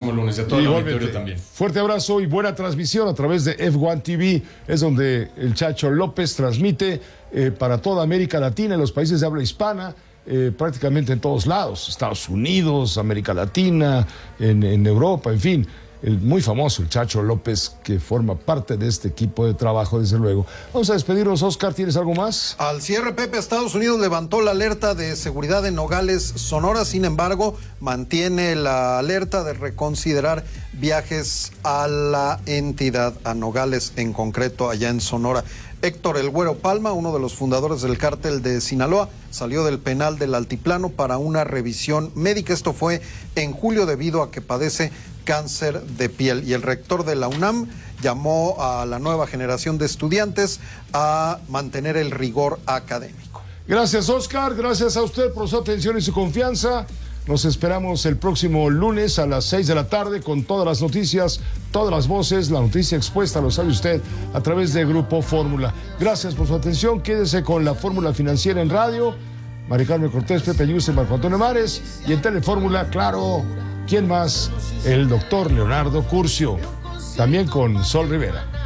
próximo lunes. Y a todo el auditorio también. Fuerte abrazo y buena transmisión a través de F1 TV. Es donde el Chacho López transmite para toda América Latina, en los países de habla hispana. Prácticamente en todos lados, Estados Unidos, América Latina, en Europa, en fin. El muy famoso, el Chacho López, que forma parte de este equipo de trabajo, desde luego. Vamos a despedirnos, Oscar, ¿tienes algo más? Al cierre, Pepe, Estados Unidos levantó la alerta de seguridad en Nogales, Sonora. Sin embargo, mantiene la alerta de reconsiderar viajes a la entidad, a Nogales en concreto, allá en Sonora. Héctor El Güero Palma, uno de los fundadores del cártel de Sinaloa, salió del penal del Altiplano para una revisión médica. Esto fue en julio debido a que padece cáncer de piel. Y el rector de la UNAM llamó a la nueva generación de estudiantes a mantener el rigor académico. Gracias, Oscar. Gracias a usted por su atención y su confianza. Nos esperamos el próximo lunes a las 6 de la tarde con todas las noticias, todas las voces. La noticia expuesta, lo sabe usted, a través de Grupo Fórmula. Gracias por su atención. Quédese con la Fórmula Financiera en radio. Mari Carmen Cortés, Pepe Yuste, Marco Antonio Mares. Y en Telefórmula, claro, ¿quién más? El doctor Leonardo Curcio. También con Sol Rivera.